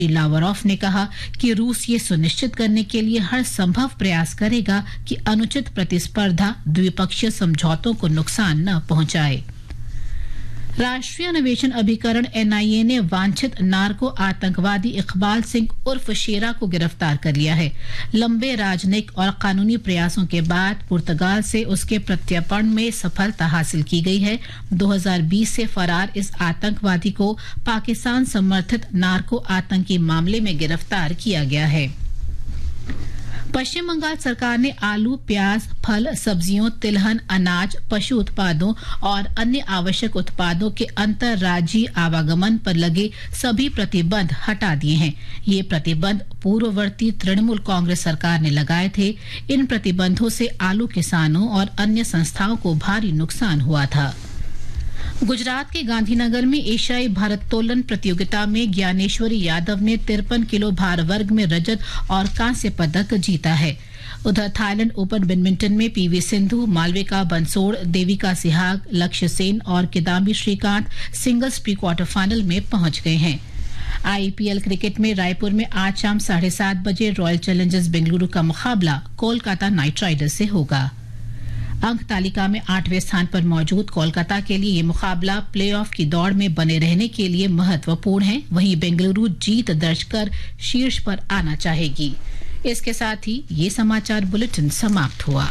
Lavrov ने कहा कि रूस ये सुनिश्चित करने के लिए हर संभव प्रयास करेगा कि अनुचित प्रतिस्पर्धा द्विपक्षीय समझौतों को नुकसान न पहुंचाए। राष्ट्रीय अन्वेषण अभिकरण एनआईए ने वांछित नार्को आतंकवादी इकबाल सिंह उर्फ शेरा को गिरफ्तार कर लिया है। लंबे राजनयिक और कानूनी प्रयासों के बाद पुर्तगाल से उसके प्रत्यर्पण में सफलता हासिल की गई है। 2020 से फरार इस आतंकवादी को पाकिस्तान समर्थित नार्को आतंकी मामले में गिरफ्तार किया गया है। पश्चिम बंगाल सरकार ने आलू, प्याज, फल, सब्जियों, तिलहन, अनाज, पशु उत्पादों और अन्य आवश्यक उत्पादों के अंतर्राज्यीय आवागमन पर लगे सभी प्रतिबंध हटा दिए हैं। ये प्रतिबंध पूर्ववर्ती तृणमूल कांग्रेस सरकार ने लगाए थे। इन प्रतिबंधों से आलू किसानों और अन्य संस्थाओं को भारी नुकसान हुआ था। गुजरात के गांधीनगर में एशियाई भारोत्तोलन प्रतियोगिता में ज्ञानेश्वरी यादव ने 53 किलो भार वर्ग में रजत और कांस्य पदक जीता है। उधर थाईलैंड ओपन बैडमिंटन में पीवी सिंधु, मालविका बंसोड़, देविका सिहाग, लक्ष्य सेन और Kidambi Shrikant singles pre quarter final में पहुंच गए हैं। आईपीएल क्रिकेट में रायपुर में आज शाम 7:30 बजे रॉयल चैलेंजर्स बेंगलुरु का मुकाबला कोलकाता नाइट राइडर्स से होगा। अंक तालिका में 8वें स्थान पर मौजूद कोलकाता के लिए ये मुकाबला प्लेऑफ की दौड़ में बने रहने के लिए महत्वपूर्ण है। वहीं बेंगलुरु जीत दर्ज कर शीर्ष पर आना चाहेगी। इसके साथ ही ये समाचार बुलेटिन समाप्त हुआ।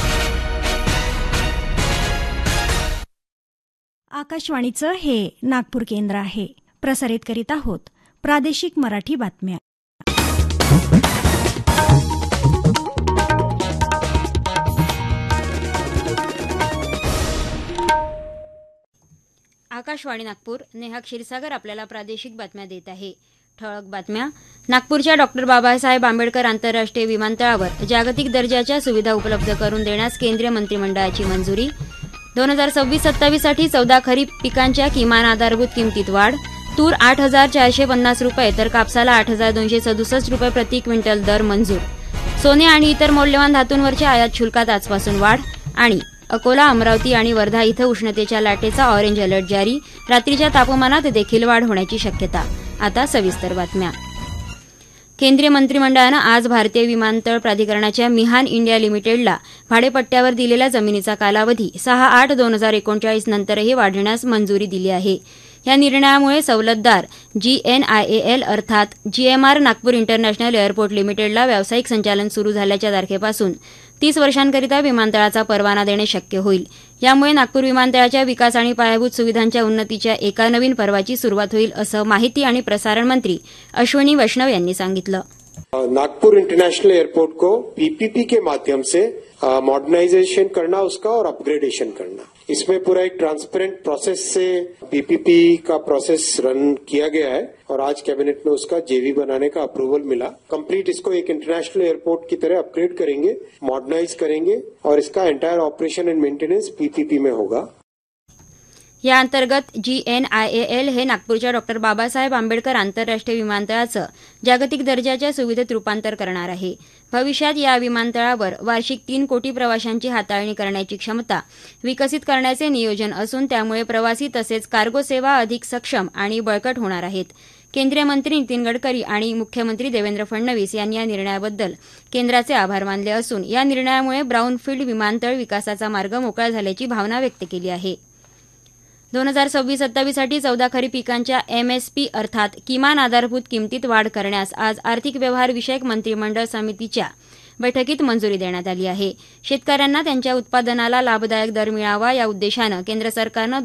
आकाशवाणीचं हे नागपूर केंद्र आहे। प्रसारित करीत आहोत प्रादेशिक मराठी बातम्या। आकाशवाणी नागपूर, नेहा क्षीरसागर आपल्याला प्रादेशिक बातम्या देत आहे। ठळक बातम्या। नागपूरच्या डॉक्टर बाबासाहेब आंबेडकर आंतरराष्ट्रीय विमानतळावर जागतिक दर्जाच्या सुविधा उपलब्ध करून देण्यास केंद्रीय मंत्रिमंडळाची मंजुरी। 2026-27 साठी 14 खरीप पिकांच्या किमान आधारभूत किमतीत वाढ। तूर 8,450 रुपये तर कापसाला 8,267 रुपये प्रति क्विंटल दर मंजूर। सोने आणि इतर मौल्यवान धातूंवरच्या आयात शुल्कात आजपासून वाढ। आणि अकोला, अमरावती आणि वर्धा इथं उष्णतेच्या लाटेचा ऑरेंज अलर्ट जारी। रात्रीच्या तापमानात देखील वाढ होण्याची शक्यता। आता सविस्तर बातम्या। केंद्रीय मंत्रिमंडळानं आज भारतीय विमानतळ प्राधिकरणाच्या मिहान इंडिया लिमिटेडला भाडेपट्ट्यावर दिलेल्या जमिनीचा कालावधी 6/8/2039 नंतरही वाढवण्यास मंजुरी दिली आहे। या निर्णयामुळे सवलतदार GNIAL अर्थात GMR नागपूर इंटरनॅशनल एअरपोर्ट लिमिटेडला व्यावसायिक संचालन सुरू झाल्याच्या तारखेपासून 30 वर्षांकरिता विमानतळाचा परवाना देणे शक्य होईल। यामुळे नागपूर विमानतळाच्या विकास आणि पायाभूत सुविधांच्या उन्नतीच्या एका नवीन पर्वाची सुरुवात होईल असं माहिती आणि प्रसारण मंत्री अश्विनी वैष्णव यांनी सांगितलं। नागपुर इंटरनेशनल एयरपोर्ट को पीपीपी के माध्यम से मॉडर्नाइजेशन करना उसका और अपग्रेडेशन करना, इसमें पूरा एक ट्रांसपेरेंट प्रोसेस से पीपीपी का प्रोसेस रन किया गया है और आज कैबिनेट में उसका जेवी बनाने का अप्रूवल मिला। कंप्लीट इसको एक इंटरनेशनल एयरपोर्ट की तरह अपग्रेड करेंगे, मॉडर्नाइज करेंगे और इसका entire operation end maintenance PPP में होगा। या अंतर्गत GNIAL हे नागपूरच्या डॉक्टर बाबासाहेब आंबेडकर आंतरराष्ट्रीय विमानतळाचं जागतिक दर्जाच्या सुविधेत रूपांतर करणार आहे। भविष्यात या विमानतळावर वार्षिक 3 कोटी प्रवाशांची हाताळणी करण्याची क्षमता विकसित करण्याचे नियोजन असून त्यामुळे प्रवासी तसेच कार्गो सेवा अधिक सक्षम आणि बळकट होणार आहेत। केंद्रीय मंत्री नितीन गडकरी आणि मुख्यमंत्री देवेंद्र फडणवीस यांनी या निर्णयाबद्दल केंद्राचे आभार मानले असून या निर्णयामुळे ब्राउनफील्ड विमानतळ विकासाचा मार्ग मोकळा झाल्याची भावना व्यक्त केली आहे। 2026-27 साठी 14 खरीप पिकांच्या MSP अर्थात किमान आधारभूत किमतीत वाढ करण्यास आज आर्थिक व्यवहार विषयक मंत्रिमंडळ समितीच्या बैठकीत मंजुरी देण्यात आली आहे। शेतकऱ्यांना त्यांच्या उत्पादनाला लाभदायक दर मिळावा या उद्देशानं केंद्र सरकारनं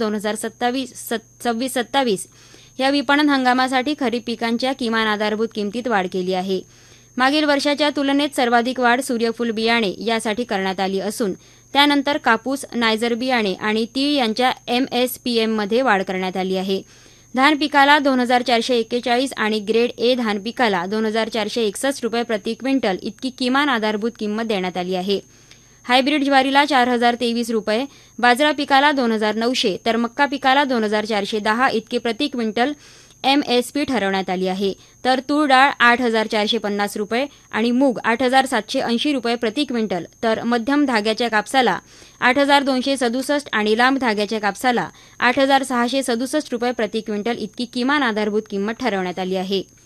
2026-27 या विपणन हंगामासाठी खरीप पिकांच्या किमान आधारभूत किमतीत वाढ केली आहे। मागील वर्षाच्या तुलनेत सर्वाधिक वाढ सूर्यफूल बियाणे यासाठी करण्यात आली असून त्यानंतर कापूस, नायजर बियाणे आणि तीळ यांच्या MSPM मध्ये वाढ करण्यात आली आहे। धान पिकाला 2,441 आणि ग्रेड A धान पिकाला 2,461 रुपये प्रति क्विंटल इतकी किमान आधारभूत किंमत देण्यात आली आहे। हायब्रिड ज्वारीला 4,023 रुपये, बाजरा पिकाला 2,900 तर मक्का पिकाला 2,410 इतके प्रति क्विंटल MSP ठरवण्यात आली आहे। तर तूर डाळ 8,450 रुपये आणि मूग 8,780 रुपये प्रति क्विंटल तर मध्यम धाग्याच्या कापसाला 8,267 आणि लांब धाग्याच्या कापसाला 8,667 रुपये प्रति क्विंटल इतकी किमान आधारभूत किंमत ठरवण्यात आली आहे।